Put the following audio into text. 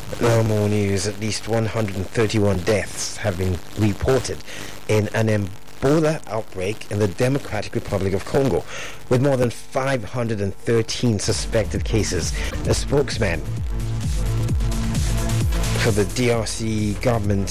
Now more news. At least 131 deaths have been reported in an Ebola outbreak in the Democratic Republic of Congo, with more than 513 suspected cases. A spokesman for the DRC government